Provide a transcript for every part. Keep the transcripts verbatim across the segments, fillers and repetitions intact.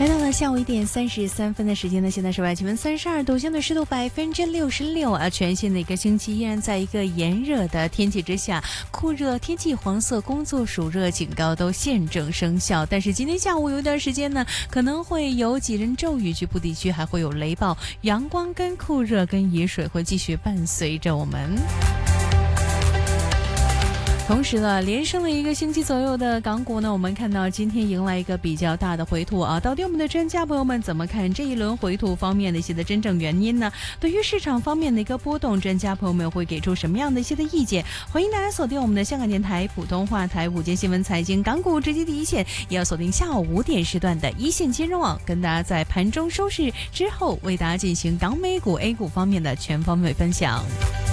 来到了下午一点三十三分的时间呢，现在是外气温三十二度，相对湿度百分之六十六啊。全新的一个星期依然在一个炎热的天气之下，酷热天气黄色工作暑热警告都现正生效。但是今天下午有一段时间呢，可能会有几阵骤雨，局部地区还会有雷暴，阳光跟酷热跟雨水会继续伴随着我们。同时呢，连升了一个星期左右的港股呢，我们看到今天迎来一个比较大的回吐啊。到底我们的专家朋友们怎么看这一轮回吐方面的一些的真正原因呢？对于市场方面的一个波动，专家朋友们会给出什么样的一些的意见？欢迎大家锁定我们的香港电台普通话台午间新闻财经港股直击第一线，也要锁定下午五点时段的一线金融网，跟大家在盘中收市之后为大家进行港美股 A 股方面的全方位分享。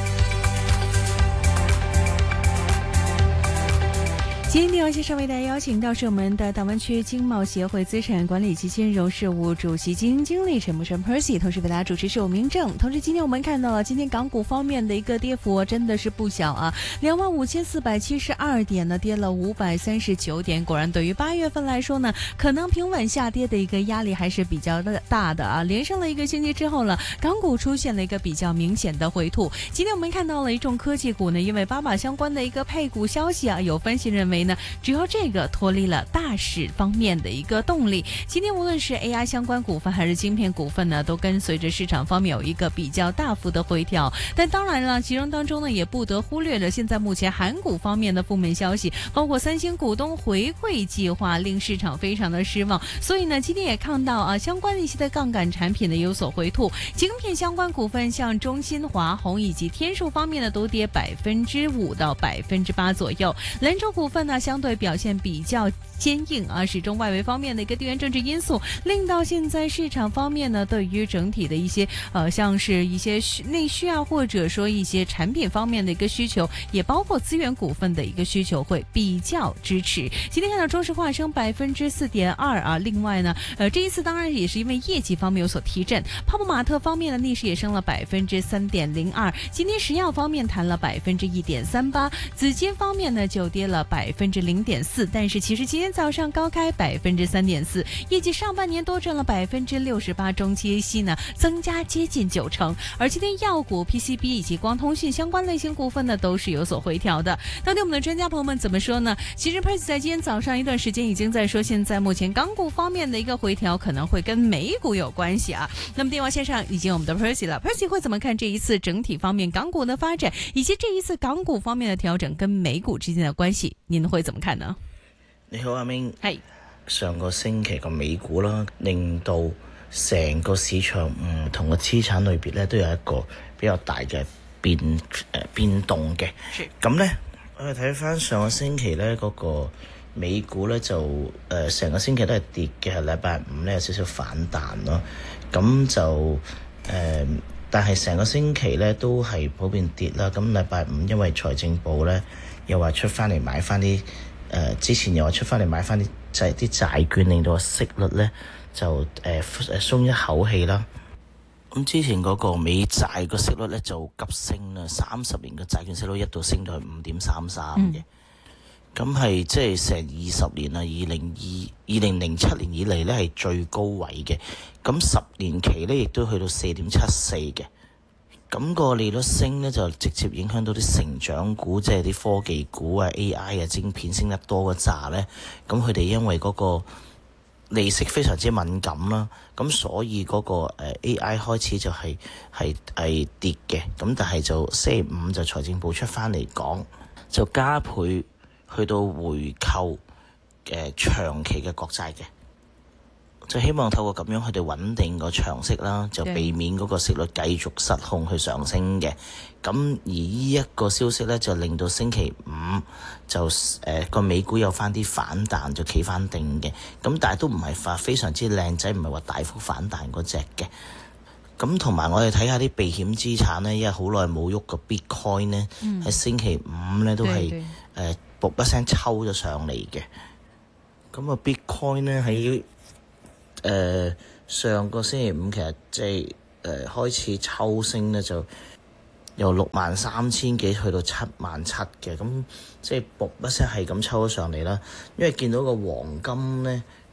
今天电话线上为大家邀请到是我们的大湾区经贸协会资产管理及金融事务主席基金经理陈木生 Percy， 同时为大家主持是我明正。同时今天我们看到了今天港股方面的一个跌幅真的是不小啊，两万五千四百七十二点呢，跌了五百三十九点。果然对于八月份来说呢，可能平稳下跌的一个压力还是比较大的啊。连升了一个星期之后呢，港股出现了一个比较明显的回吐。今天我们看到了一众科技股呢，因为八马相关的一个配股消息啊，有分析认为呢，只有这个脱离了大市方面的一个动力。今天无论是 A I 相关股份还是晶片股份呢，都跟随着市场方面有一个比较大幅的回调。但当然了，其中当中呢，也不得忽略了现在目前韩股方面的负面消息，包括三星股东回馈计划令市场非常的失望。所以呢，今天也看到啊，相关的一些的杠杆产品呢有所回吐。晶片相关股份像中芯、华虹以及天数方面呢，都跌百分之五到百分之八左右。兰州股份呢，相对表现比较坚硬啊，始终外围方面的一个地缘政治因素，令到现在市场方面呢，对于整体的一些呃，像是一些内需啊，或者说一些产品方面的一个需求，也包括资源股份的一个需求会比较支持。今天看到中石化升百分之四点二啊，另外呢，呃，这一次当然也是因为业绩方面有所提振，泡泡玛特方面的逆势也升了百分之三点零二。今天石药方面谈了百分之一点三八，紫金方面呢就跌了百分之零点四，但是其实今天早上高开百分之三点四，业绩上半年多赚了百分之六十八，中期息呢增加接近九成。而今天药股、P C B 以及光通讯相关类型股份呢都是有所回调的。到底我们的专家朋友们怎么说呢？其实 Percy 在今天早上一段时间已经在说，现在目前港股方面的一个回调可能会跟美股有关系啊。那么电话线上已经有我们的 Percy 了 ，Percy 会怎么看这一次整体方面港股的发展，以及这一次港股方面的調整跟美股之間的關係，您會怎麼看呢？ 你好，阿明。 係上個星期個美股啦，令到成個市場唔同嘅資產類別咧，都有一個比較大嘅變誒、呃、變動嘅。咁咧，我哋睇翻上個星期咧，嗰、那個美股咧就誒成、呃、個星期都係跌嘅，係禮拜五咧有少少反彈咯。咁就誒。呃但係成個星期咧都係普遍跌啦。咁禮拜五因為財政部咧又話出翻嚟買翻啲誒，之前又話出翻嚟買翻啲就係啲債券，令到個息率咧就誒誒、呃、鬆一口氣啦。咁之前嗰個美債個息率咧就急升啦，三十年嘅債券息率一度升到去五點三三嘅。咁係即係成二十年啦，二零二二零零七年以嚟咧係最高位嘅。咁十年期咧亦都去到四點七四嘅。咁個利率升咧就直接影響到啲成長股，即係啲科技股啊、A I 啊、晶片升得多嗰扎咧。咁佢哋因為嗰個利息非常之敏感啦，咁所以嗰個 A I 開始就係係係跌嘅。咁但係就星期五就財政部出翻嚟講，就加倍去到回購誒長期嘅國債嘅，就希望透過咁樣佢哋穩定個長息啦，就避免嗰個息率繼續失控去上升嘅。咁而呢一個消息咧，就令到星期五就誒個、呃、美股有翻啲反彈，就企翻定嘅。咁但係都唔係話非常之靚仔，唔係話大幅反彈嗰隻嘅。咁同埋我哋睇下啲避險資產咧，因為好耐冇喐個 Bitcoin 咧，喺、嗯、星期五咧都係誒卜一聲抽咗上嚟嘅。咁啊 Bitcoin 咧喺誒上個星期五其實即係誒開始抽升咧，就由六萬三千幾去到七萬七嘅，咁即係卜一聲係咁抽咗上嚟啦。因為見到個黃金咧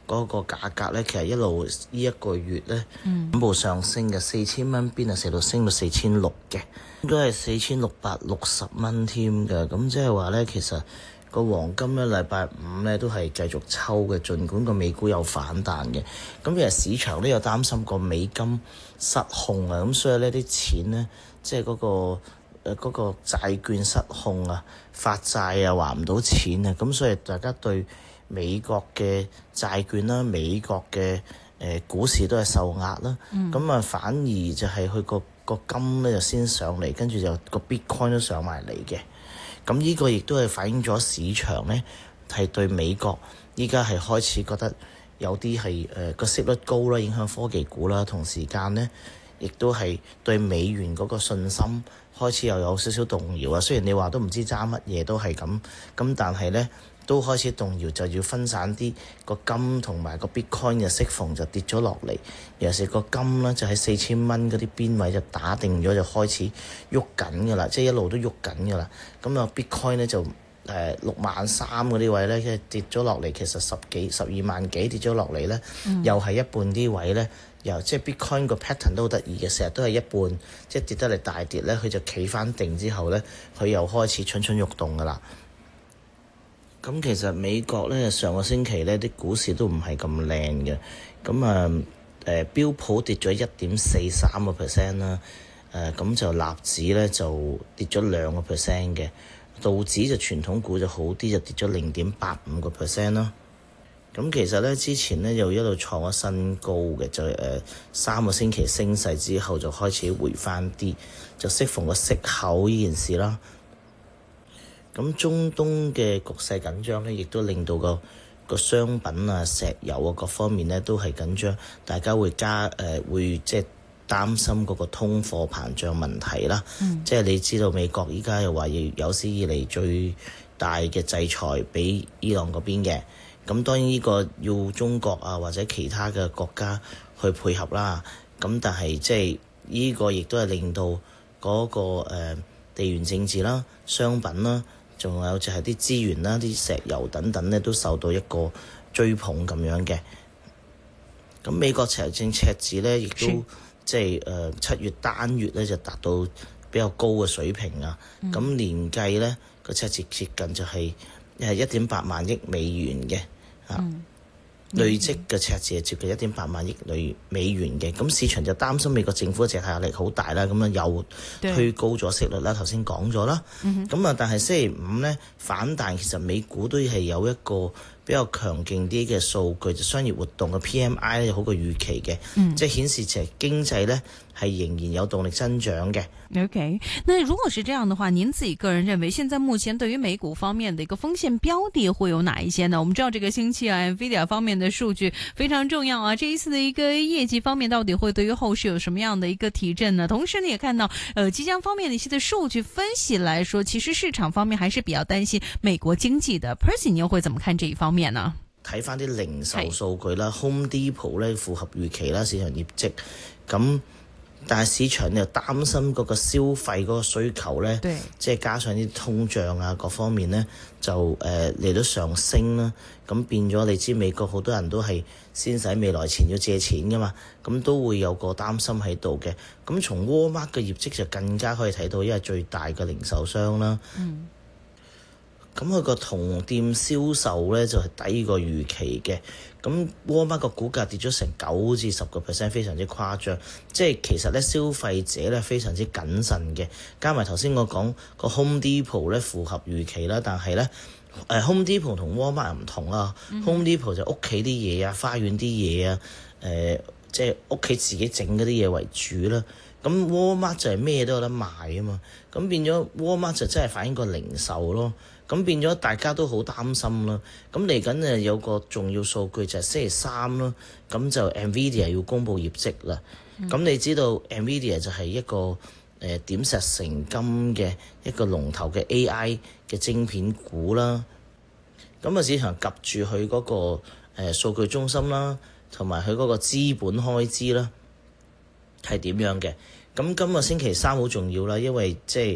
嗰個價格咧，其實一路呢一個月咧，穩步上升嘅，四千蚊邊啊，成到升到四千六嘅，應該係四千六百六十蚊添嘅。咁即係話咧，其實個黃金咧禮拜五咧都係繼續抽嘅，儘管個美股有反彈嘅。咁其實市場都有擔心個美金失控啊，咁所以呢啲錢咧，即係嗰個誒嗰個債券失控啊，發債啊還唔到錢啊，咁所以大家對美國嘅債券啦，美國嘅誒、呃、股市都係受壓啦，咁啊、嗯、反而就係佢個個金咧就先上嚟，跟住就個 Bitcoin 都上埋嚟嘅。咁呢個亦都係反映咗市場咧係對美國依家係開始覺得有啲係誒個息率高啦，影響科技股啦，同時間咧亦都係對美元嗰個信心開始又有少少動搖啊。雖然你話都唔知揸乜嘢都係咁，咁但係咧，都開始動搖，就要分散啲個金同埋個 Bitcoin 嘅適逢就跌咗落嚟，尤其是個金咧就喺四千蚊嗰啲邊位就打定咗，就開始喐緊㗎啦，即係一路都喐緊㗎啦。咁啊 Bitcoin 咧就誒六萬三嗰啲位咧，跟住跌咗落嚟，其實十幾十二萬幾跌咗落嚟咧，嗯、又係一半啲位咧，又即係 Bitcoin 個 pattern 都好得意嘅，成日都係一半，即係跌得嚟大跌咧，佢就企翻定之後咧，佢又開始蠢蠢欲動㗎啦。咁其實美國咧上個星期咧啲股市都唔係咁靚嘅，咁啊誒標普跌咗一點四三個 percent 啦，誒咁就納指咧就跌咗兩個 percent 嘅，道指就傳統股就好啲，就跌咗零點八五個 percent 啦。咁其實咧之前咧又一路創咗新高嘅，就誒、呃、三個星期升勢之後就開始回翻啲，就適逢個息口呢件事啦。咁中東嘅局勢緊張咧，亦都令到個個商品啊、石油啊各方面咧都係緊張，大家會加誒、呃、會即係擔心嗰個通貨膨脹問題啦。嗯、即係你知道美國依家又話要有史以嚟最大嘅制裁俾伊朗嗰邊嘅，咁當然呢個要中國啊或者其他嘅國家去配合啦。咁但係即係呢個亦都係令到嗰、嗰個、呃、地緣政治啦、商品啦。仲有就係啲資源啦、啲石油等等咧，都受到一個追捧咁樣嘅。咁美國財政赤字咧，亦都即係誒七月單月咧就達到比較高嘅水平啊。咁、嗯、年計咧個赤字接近就係係一點八萬億美元嘅啊。嗯累積嘅赤字係接近一點八萬億美元嘅，咁市場就擔心美國政府嘅借貸壓力好大啦，咁樣又推高咗息率啦，頭先講咗啦，咁啊、嗯、但係星期五咧反彈，其實美股都係有一個比較強勁啲嘅數據，就商業活動嘅 P M I 咧好過預期嘅，嗯、即係顯示其實經濟咧係仍然有動力增長嘅。 OK，那如果是這樣的話，您自己個人認為，現在目前對於美股方面的一個風險標的會有哪一些呢？我們知道這個星期啊 ，NVIDIA 方面的數據非常重要啊，這一次的一個業績方面到底會對於後市有什麼樣的一個提振呢？同時呢，也看到呃即將方面的一些的數據分析來說，其實市場方面還是比較擔心美國經濟的。Percy，你又會怎麼看這一方面呢？ 睇翻啲零售數據啦 ，Home Depot 咧符合預期啦，市場業績咁。但係市場又擔心嗰個消費嗰個需求咧，對即係加上啲通脹啊各方面咧，就誒嚟到上升啦。咁變咗你知美國好多人都係先使未來錢要借錢噶嘛，咁都會有個擔心喺度嘅。咁從 Walmart 嘅業績就更加可以睇到，因為最大嘅零售商啦。嗯咁佢個同店銷售咧就係低過預期嘅，咁 Walmart 個股價跌咗成九至十個 percent， 非常之誇張。即係其實咧消費者咧非常之謹慎嘅，加埋頭先我講個 Home Depot 咧符合預期啦，但係咧誒 Home Depot 同 Walmart 唔同啊。嗯、Home Depot 就屋企啲嘢啊、花園啲嘢啊，誒即係屋企自己整嗰啲嘢為主啦。咁 Walmart 就係咩都有得賣啊嘛，咁變咗 Walmart 就真係反映個零售咯。咁變咗大家都好擔心啦。咁嚟緊誒有個重要數據就係星期三啦，咁就 NVIDIA 要公布業績啦。咁、嗯、你知道 NVIDIA 就係一個誒、呃、點石成金嘅一個龍頭嘅 A I 嘅晶片股啦。咁啊市場及住佢嗰個誒、呃、數據中心啦，同埋佢嗰個資本開支啦係點樣嘅？咁今個星期三好重要啦，因為即係。誒、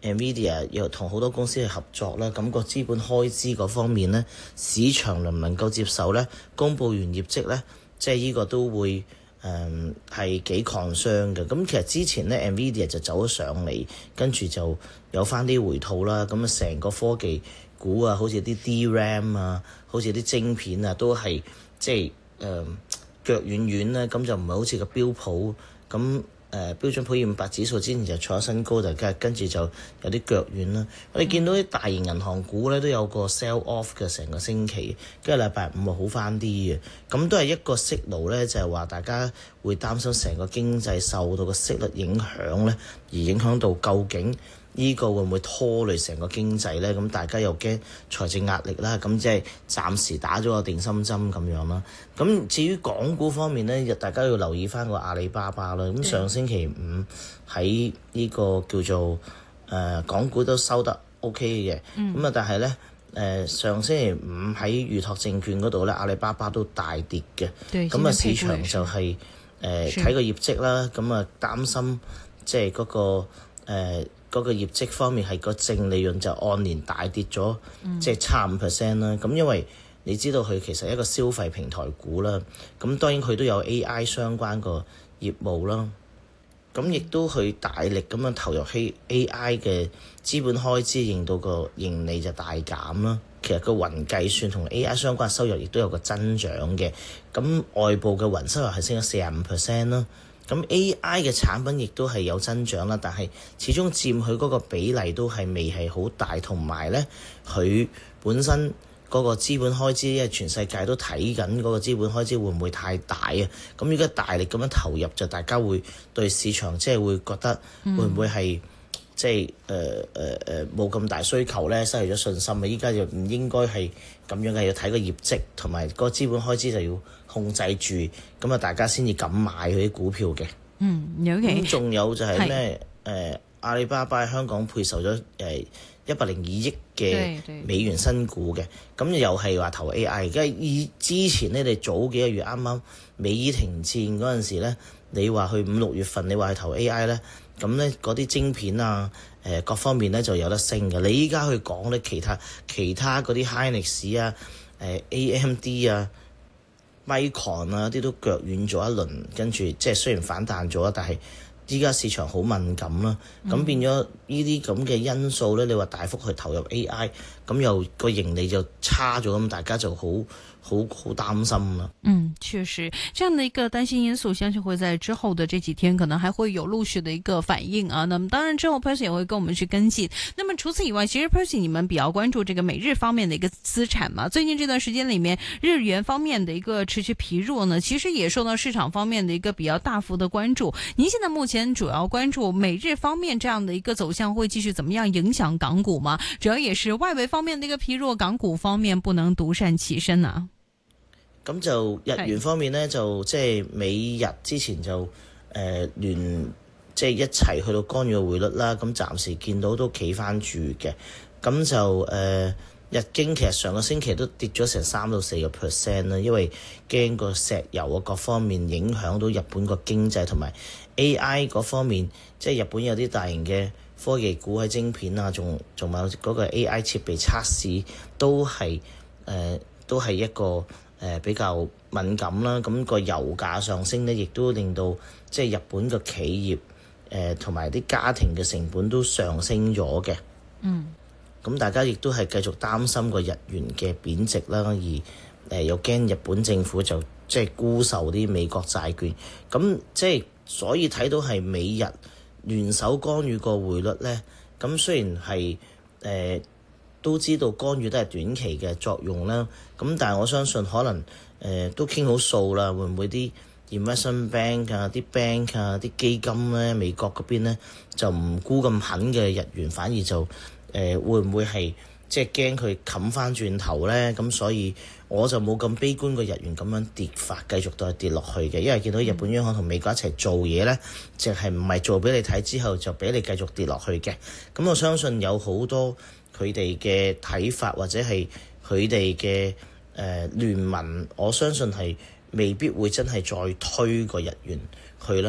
Nvidia 又同好多公司去合作啦，咁個資本開支嗰方面呢，市場能唔能夠接受呢？公佈完業績呢，即係呢個都會誒係幾 concern嘅。咁其實之前呢 Nvidia 就走咗上嚟，跟住就有翻啲回吐啦。咁啊，成個科技股啊，好似啲 D RAM 啊，好似啲晶片啊，都係即係誒、呃、腳軟軟啦。咁就唔係好似個標普咁。誒、呃、標準普爾五百指數之前就創咗新高，就跟跟住就有啲腳軟啦。我哋見到啲大型銀行股咧都有個 sell off 嘅成個星期，跟住禮拜五啊好翻啲嘅，咁都係一個 signal咧，就係話大家會擔心成個經濟受到個息率影響咧，而影響到究竟呢個會唔會拖累成個經濟咧？咁大家又驚財政壓力啦，咁即係暫時打咗個定心針咁樣啦。咁至於港股方面咧，大家要留意翻個阿里巴巴啦。咁上星期五喺呢個叫做誒、呃、港股都收得 OK 嘅，咁啊、嗯、但係咧誒上星期五喺預託證券嗰度咧，阿里巴巴都大跌嘅。咁啊市場就係誒睇個業績啦，咁啊擔心即係嗰個誒。呃嗰個業績方面係個淨利潤就按年大跌咗，即係、嗯、差五 percent 啦。咁因為你知道佢其實係一個消費平台股啦，咁當然佢都有 A I 相關個業務啦。咁亦都去大力咁樣投入喺 A I 嘅資本開支，令到個盈利就大減啦。其實個雲計算同 A I 相關收入亦都有個增長嘅。咁外部嘅雲收入係升咗四十五 percent 啦。咁 A I 嘅產品亦都係有增長啦，但係始終佔佢嗰個比例都係未係好大，同埋咧佢本身嗰個資本開支，因為全世界都睇緊嗰個資本開支會唔會太大啊？咁如果大力咁樣投入，就大家會對市場即係會覺得會唔會係、嗯、即係誒誒誒冇咁大需求咧，失去咗信心啊！依家就唔應該係咁樣嘅，要睇個業績同埋嗰個資本開支就要控制住，咁啊大家先至敢買佢啲股票嘅。 嗯，有嘅。咁仲有就係咩？誒、呃、阿里巴巴喺香港配售咗誒一百零二億嘅美元新股嘅，咁又係話投 A I。而家以之前咧，你早幾個月啱啱美伊停戰嗰陣時咧，你話去五六月份，你話去投 A I 咧，咁咧嗰啲晶片啊，誒、呃、各方面咧就有得升嘅。你依家去講咧，其他其他嗰啲 Hynix 啊、誒、呃、A M D 啊、Micron 啊啲都腳軟咗一輪，跟住即係雖然反彈咗，但係依家市場好敏感啦，咁、嗯、變咗呢啲咁嘅因素咧，你話大幅去投入 A I，咁又個盈利就差咗，咁大家就好好好擔心啦。 嗯，確實，這樣的一個擔心因素，相信會在之後的這幾天可能還會有陸續的一個反應啊。那麼當然之後 Percy 也會跟我們去跟進。那麼除此以外，其實 Percy 你們比較關注這個美日方面的一個資產嘛？最近這段時間裏面，日元方面的一個持續疲弱呢，其實也受到市場方面的一個比較大幅的關注。您現在目前主要關注美日方面這樣的一個走向會繼續怎麼樣影響港股嗎？主要也是外圍方面的一個疲弱，港股方面不能獨善其身啊。 咁就日元方面呢，就即係美日之前就誒、呃、聯即係一齊去到干預匯率啦。咁暫時見到都企翻住嘅。咁就誒、呃、日經其實上個星期都跌咗成三到四個 percent 啦，因為驚個石油啊各方面影響到日本個經濟，同埋 A I 嗰方面，即係日本有啲大型嘅科技股喺晶片啊，仲仲有嗰個 A I 設備測試都係誒、呃、都係一個。誒、呃、比較敏感啦，咁、那個油價上升咧，亦都令到即係日本嘅企業誒同埋啲家庭嘅成本都上升咗嘅。嗯，咁大家亦都係繼續擔心個日元嘅貶值啦，而誒、呃、又驚日本政府就即係沽售啲美國債券，咁即係所以睇到係美日聯手干預個匯率咧。咁雖然係誒。呃都知道干預都係短期嘅作用啦，咁但係我相信可能誒、呃、都傾好數啦，會唔會啲 investment bank 啊、啲 bank 啊、啲基金咧，美國嗰邊咧就唔沽咁狠嘅日元，反而就誒、呃、會唔會係即係驚佢冚翻轉頭咧？咁所以我就冇咁悲觀個日元咁樣跌法，繼續都係跌落去嘅，因為見到日本央行同美國一齊做嘢咧，淨係唔係做俾你睇之後就俾你繼續跌落去嘅。咁我相信有好多佢哋嘅睇法或者係佢哋嘅誒聯盟，我相信係未必會真係再推個日元去啦。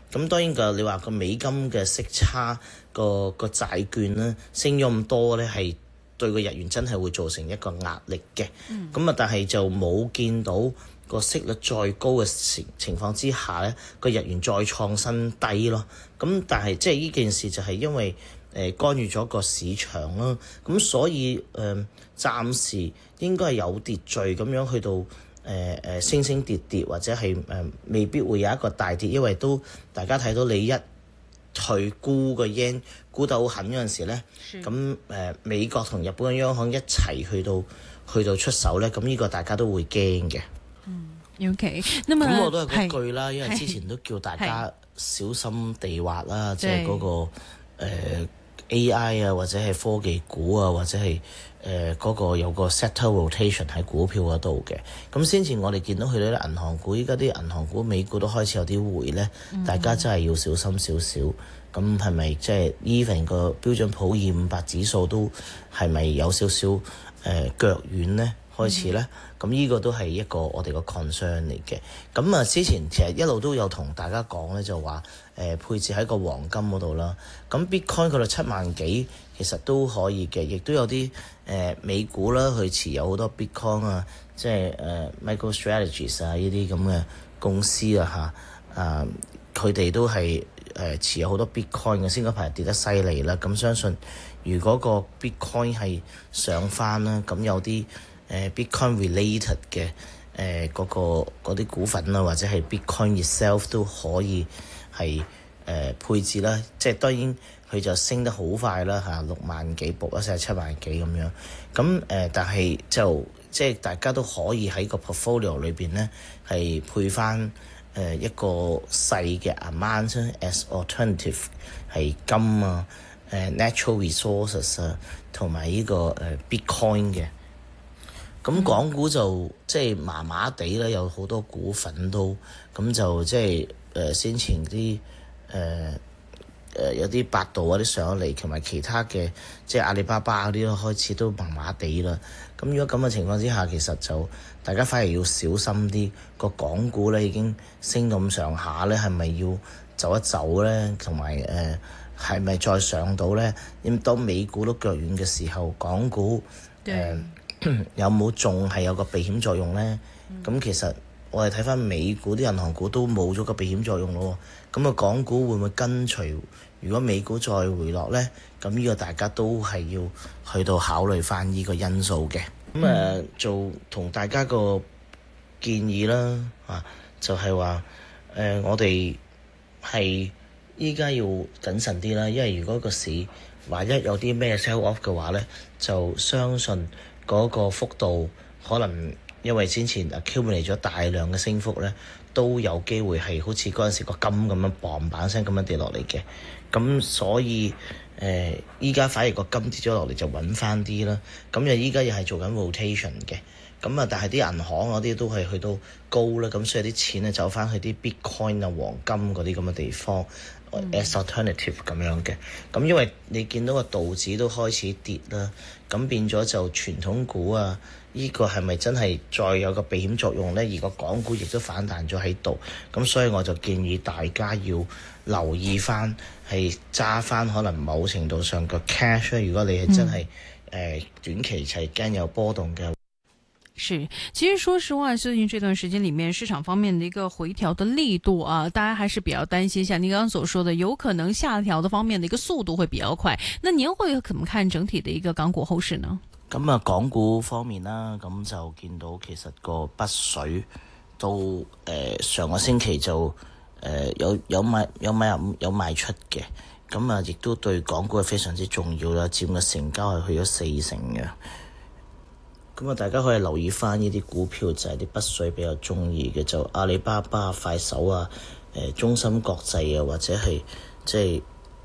咁當然個你話個美金嘅息差個個債券咧升咗咁多咧，係對個日元真係會造成一個壓力嘅。咁啊、嗯，但係就冇見到個息率再高嘅情情況之下咧，個日元再創新低咯。咁但係即係呢件事就係因為誒、呃、干預咗個市場啦。咁所以誒、呃、暫時應該係有秩序咁樣去到誒誒、呃、升升跌跌，或者係誒、呃、未必會有一個大跌，因為都大家睇到你一去沽個 yen 沽得好狠嗰陣時咧，咁誒、呃、美國同日本嘅央行一齊去到去到出手咧，咁呢個大家都會驚嘅。 嗯，OK。咁我都係嗰句啦，因為之前都叫大家小心地滑啦，即係嗰個誒、呃、A I 啊，或者係科技股啊，或者係誒嗰個有個 sector rotation 喺股票嗰度嘅。咁先前我哋見到佢哋啲銀行股，依家啲銀行股美股都開始有啲回咧，嗯、大家真係要小心少少。咁係咪即係 even 個標準普爾五百指數都係咪有少少誒、呃、腳軟咧？開始咧，咁呢、嗯、個都係一個我哋個 concern 嚟嘅。咁啊，之前其實一路都有同大家講咧，就話誒、呃、配置喺個黃金嗰度啦。咁 Bitcoin 嗰度七萬幾，其實都可以嘅，亦都有啲誒、呃、美股啦，去持有好多 Bitcoin 啊，即係誒、呃、MicroStrategies 啊呢啲咁嘅公司啊嚇，啊佢哋都係誒、呃、持有好多 Bitcoin 嘅，先嗰排跌得犀利啦。咁相信如果個 Bitcoin 係上翻啦，咁有啲誒 Bitcoin related 嘅誒嗰個嗰啲股份啦，或者係 Bitcoin itself 都可以係誒、呃、配置啦。即係當然佢就升得好快啦嚇，六萬幾步一成七萬幾咁樣。咁誒、呃，但係就即係大家都可以喺個 portfolio 裏邊咧係配翻誒、呃、一個細嘅 amount as alternative 係金啊、誒、呃、natural resources 啊同埋呢個誒、呃、Bitcoin 嘅。咁港股就即係麻麻地啦，有好多股份都咁就即係誒先前啲誒誒有啲百度嗰啲上嚟，同埋其他嘅即係阿里巴巴嗰啲都開始都麻麻地啦。咁如果咁嘅情況之下，其實就大家反而要小心啲，個港股咧已經升到咁上下咧，係咪要走一走咧？同埋誒係咪再上到咧？咁當美股都腳軟嘅時候，港股誒。呃有冇仲係有個避險作用呢？咁、嗯、其實我哋睇翻美股啲銀行股都冇咗個避險作用咯。咁啊，港股會唔會跟隨？如果美股再回落呢，咁呢個大家都係要去到考慮翻呢個因素嘅。咁誒、嗯，做同大家個建議啦，啊，就係話誒，我哋係依家要謹慎啲啦，因為如果個市萬一有啲咩 sell off 嘅話呢，就相信嗰個幅度可能因為先前 accumulate 咗大量嘅升幅咧，都有機會係好似嗰陣時個金咁樣砰砰聲咁樣跌落嚟嘅。咁所以誒，依、呃、家反而個金跌咗落嚟就穩翻啲啦。咁又依家又係做緊 rotation 嘅。咁啊，但係啲銀行嗰啲都係去到高啦，咁所以啲錢咧走翻去啲 Bitcoin 啊、黃金嗰啲咁嘅地方。as alternative 咁樣嘅，咁因為你見到個道指都開始跌啦，咁變咗就傳統股啊，呢個係咪真係再有個避險作用呢？而個港股亦都反彈咗喺度，咁所以我就建議大家要留意翻，係揸翻可能某程度上個 cash。如果你係真係誒、嗯呃、短期係驚有波動嘅。 是，其實說實話，最近這段時間裏面，市場方面的一個回調的力度啊，大家還是比較擔心。像您剛剛所說的，有可能下調的方面的一個速度會比較快。那您會怎麼看整體的一個港股後市呢？ 咁啊，港股方面啦，咁就見到其實個北水都誒、呃、上個星期就誒、呃、有有買有買入有賣出嘅，咁啊亦都對港股係非常之重要啦，佔嘅成交係去咗四成嘅。咁啊，大家可以留意翻呢啲股票，就係啲北水比較中意嘅，就阿里巴巴、快手啊、誒中芯國際啊，或者係即係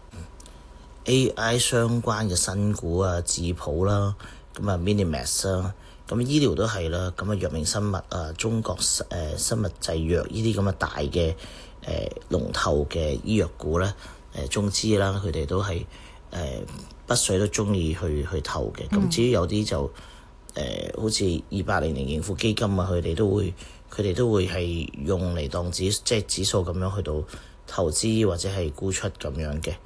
A I 相關嘅新股啊、智譜啦，咁啊 Minimax 啦，咁醫療都係啦，咁啊藥明生物啊、中國誒、呃、生物製藥呢啲咁嘅大嘅誒、呃、龍頭嘅醫藥股咧，誒、呃、中資啦，佢哋都係誒、呃、北水都中意去去投嘅。咁至於有啲就誒、呃，好似二八零零盈富基金啊，佢哋都會，佢哋都會係用嚟當指，即係指數咁樣去到投資或者係沽出咁樣嘅。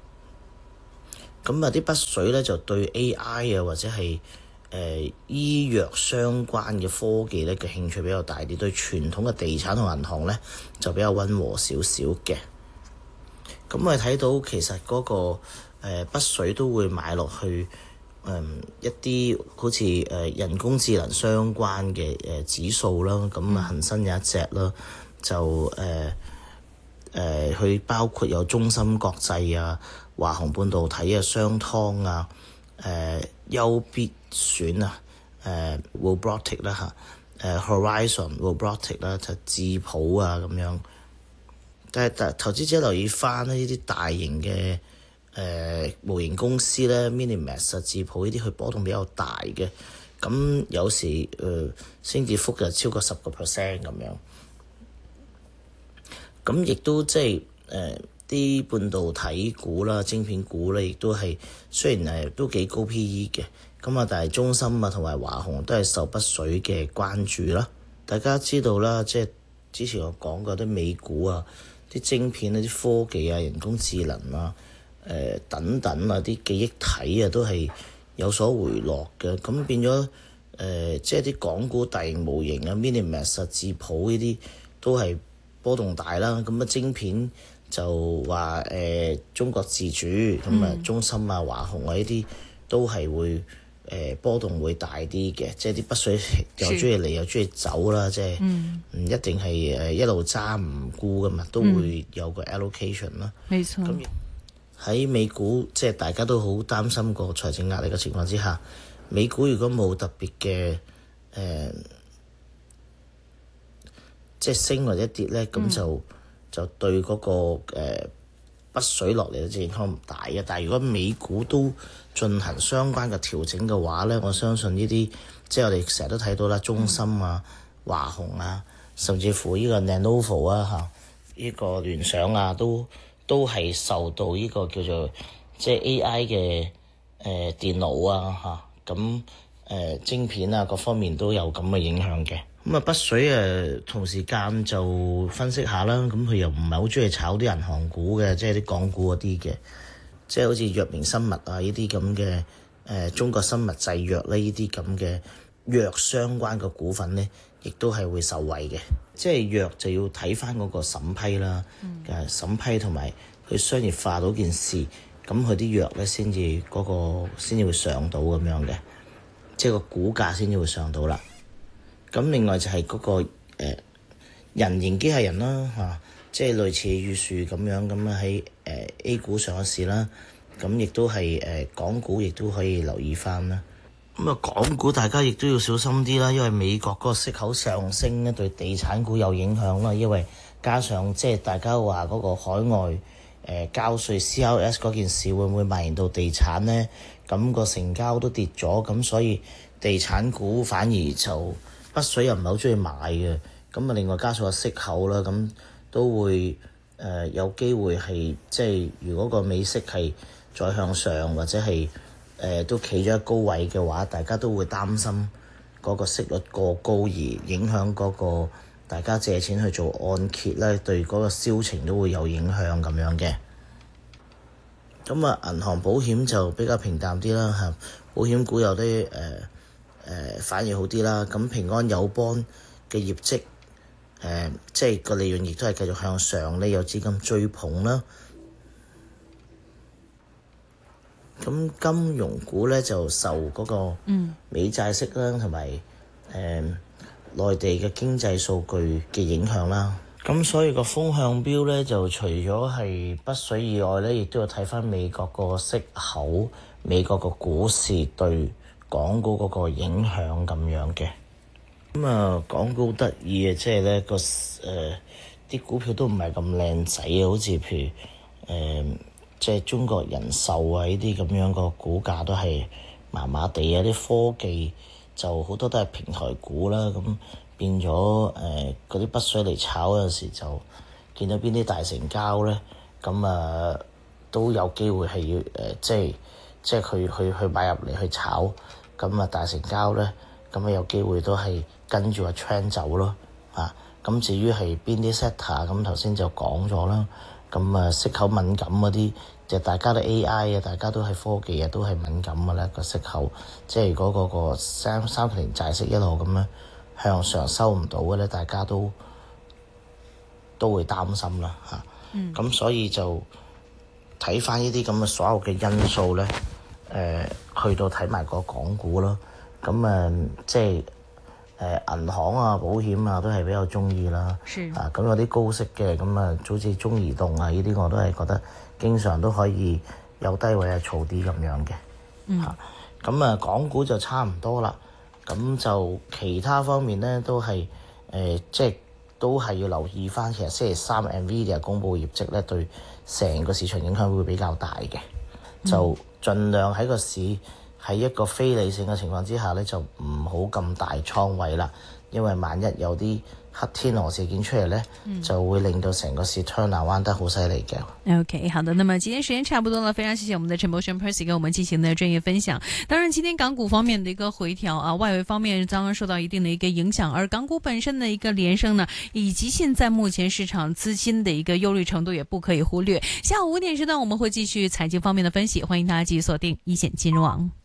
咁啊啲北水咧就對 A I 啊或者係誒、呃、醫藥相關嘅科技咧嘅興趣比較大啲，對傳統嘅地產同銀行咧就比較溫和少少嘅。咁我哋睇到其實嗰、那個誒、呃、北水都會買落去誒、呃、一啲好似誒人工智能相關嘅誒、呃、指數啦，咁啊恒生有一隻啦，就誒誒佢包括有中芯國際啊、華虹半導體啊、商湯啊、誒優必選啊、誒、呃、Robotic 啦、啊、嚇、誒 Horizon Robotic 啦、啊，就智普啊咁樣。但係但投資者留意翻呢啲大型嘅誒、呃、模型公司咧 ，Minimax 智普呢啲佢波動比較大嘅，咁有時誒升跌幅就超過十個 percent 咁樣。咁亦都即係誒啲半導體股啦、晶片股咧，亦都係雖然誒都幾高 P E 嘅，咁啊，但係中芯啊同埋華虹都係受北水嘅關注啦。大家知道啦，即係之前我講過啲美股啊。啲晶片啊、啲科技啊、人工智能啊、誒、呃、等等啊、啲記憶體啊，都係有所回落嘅。咁變咗誒、呃，即係啲港股大型模型啊、Minimax 智普呢啲都係波動大啦。咁啊，晶片就話誒、呃、中國自主，咁啊中芯啊、華虹啊呢啲都係會。誒、呃、波動會大啲嘅，即係啲北水又中意嚟又中意走啦，即係唔一定係誒一路揸唔沽噶嘛，都會有個 allocation 啦。 冇錯。 咁喺美股即係大家都好擔心個財政壓力嘅情況之下，美股如果冇特別嘅誒、呃，即係升或者跌咧，咁、嗯、就就對嗰、那個、呃北水落嚟嘅影響唔大嘅，但係如果美股都進行相關嘅調整嘅話咧，我相信呢啲即係我哋成日都睇到啦，中芯啊、華虹啊，甚至乎呢個 Lenovo 啊嚇，呢個聯想啊，都都係受到呢個叫做即係 A I 嘅誒、呃、電腦啊嚇，咁、呃、誒晶片啊各方面都有咁嘅影響嘅。咁啊，北水誒同時間就分析下啦，咁佢又唔係好中意炒啲銀行股嘅，即係啲港股嗰啲嘅，即係好似藥明生物啊呢啲咁嘅誒中國生物製藥呢呢啲咁嘅藥相關嘅股份咧，亦都係會受惠嘅。即係藥就要睇翻嗰個審批啦，誒、嗯、審批同埋佢商業化到件事，咁佢啲藥咧先至嗰個先至會上到咁樣嘅，即係個股價先至會上到啦。咁另外就係嗰、那個、呃、人形機械人啦嚇、啊，即係類似玉樹咁樣咁啊喺誒 A 股上咗市啦，咁亦都係誒、呃、港股亦都可以留意翻啦。咁啊港股大家亦都要小心啲啦，因為美國嗰個息口上升咧對地產股有影響啦，因為加上即係大家話嗰個海外誒、呃、交稅 C R S 嗰件事會唔會蔓延到地產咧？咁、那個成交都跌咗，咁所以地產股反而就北水又唔係好中意買嘅，咁啊另外加上個息口啦，咁都會誒、呃、有機會係即係如果個美息係再向上或者係誒、呃、都企咗喺高位嘅話，大家都會擔心嗰個息率過高而影響嗰個大家借錢去做按揭咧，對嗰個銷情都會有影響咁樣嘅。咁啊銀行保險就比較平淡啲啦嚇，保險股有啲誒。呃誒、呃、反而好啲啦，咁平安友邦嘅業績誒、呃，即係個利潤亦都係繼續向上咧，有資金追捧啦。咁金融股咧就受嗰個美債息啦，同埋誒內地嘅經濟數據嘅影響啦。咁所以個風向標咧就除咗係北水以外咧，亦都要睇返美國個息口、美國個股市對港股嗰個影響咁樣嘅。咁啊，港股得意嘅，即係咧個誒啲股票都唔係咁靚仔啊，好似譬如誒、呃、即係中國人壽啊呢啲咁樣個股價都係麻麻地啊，啲科技就好多都係平台股啦，咁變咗誒嗰啲北水嚟炒嗰陣時就見到邊啲大成交咧，咁啊都有機會係要誒、呃、即係即係去去去買入嚟去炒。咁啊大成交咧，咁啊有機會都係跟住個 trend 走咯，啊咁至於係邊啲 sector，咁頭先就講咗啦。咁啊息口敏感嗰啲，就大家都 A I 啊，大家都係科技啊，都係敏感嘅咧個息口。即係如果嗰個三三十年債息一路咁樣向上收唔到嘅咧，大家都都會擔心啦嚇。咁、嗯、所以就睇翻呢啲咁嘅所有嘅因素咧，誒、呃、去到睇埋個港股咯。咁啊，即係。誒銀行啊、保險啊都係比較中意啦，啊咁有啲高息嘅咁啊，好似中移動啊呢啲我都係覺得經常都可以有低位啊，儲啲咁樣嘅，嗯、啊咁啊港股就差唔多啦，咁就其他方面咧都係誒、呃、即係都係要留意翻，其實星期三 Nvidia 公佈業績咧對成個市場影響會比較大嘅，就盡量喺個市。喺一個非理性嘅情況之下呢，就唔好咁大倉位啦，因為萬一有啲黑天鵝事件出嚟呢，嗯、就會令到成個市 turn around 得好犀利嘅。 OK， 好的，那麼今天時間差不多了，非常謝謝我們的陳柏軒 Percy 給我們進行的專業分享。當然，今天港股方面的一個回調啊，外圍方面剛剛受到一定的一個影響，而港股本身的一個連升呢，以及現在目前市場資金的一個憂慮程度也不可以忽略。下午五點時段我們會繼續財經方面的分析，歡迎大家繼續鎖定一線金融網。